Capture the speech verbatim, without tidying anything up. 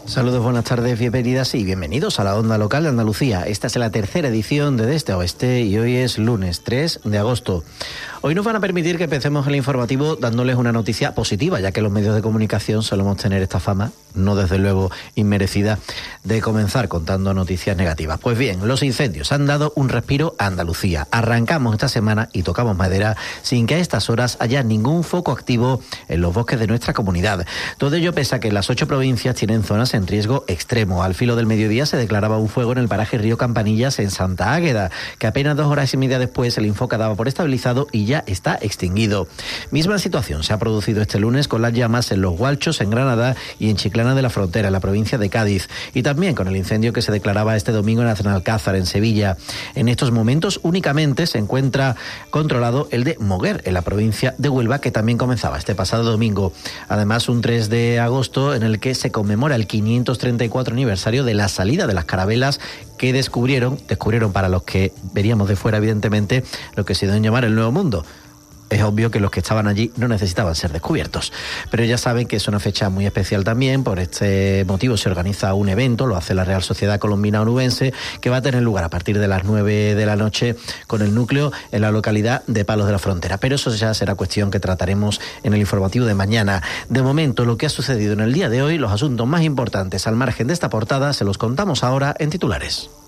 Saludos, buenas tardes, bienvenidas y bienvenidos a la Onda Local de Andalucía. Esta es la tercera edición de De Este a Oeste y hoy es lunes tres de agosto. Hoy nos van a permitir que empecemos el informativo dándoles una noticia positiva, ya que los medios de comunicación solemos tener esta fama, no desde luego inmerecida, de comenzar contando noticias negativas. Pues bien, los incendios han dado un respiro a Andalucía. Arrancamos esta semana y tocamos madera sin que a estas horas haya ningún foco activo en los bosques de nuestra comunidad. Todo ello pese a que las ocho provincias tienen zonas en riesgo extremo. Al filo del mediodía se declaraba un fuego en el paraje Río Campanillas en Santa Águeda, que apenas dos horas y media después el Infoca daba por estabilizado y ya está extinguido. Misma situación se ha producido este lunes con las llamas en Los Gualchos, en Granada, y en Chiclana de la Frontera, en la provincia de Cádiz, y también con el incendio que se declaraba este domingo en Aznalcázar, en Sevilla. En estos momentos únicamente se encuentra controlado el de Moguer, en la provincia de Huelva, que también comenzaba este pasado domingo. Además, un tres de agosto en el que se conmemora el quinientos treinta y cuatro aniversario de la salida de las carabelas que descubrieron, descubrieron para los que veríamos de fuera, evidentemente, lo que se dio en llamar el Nuevo Mundo. Es obvio que los que estaban allí no necesitaban ser descubiertos, pero ya saben que es una fecha muy especial también. Por este motivo se organiza un evento, lo hace la Real Sociedad Colombina Onubense, que va a tener lugar a partir de las nueve de la noche con el núcleo en la localidad de Palos de la Frontera. Pero eso ya será cuestión que trataremos en el informativo de mañana. De momento, lo que ha sucedido en el día de hoy, los asuntos más importantes al margen de esta portada, se los contamos ahora en titulares.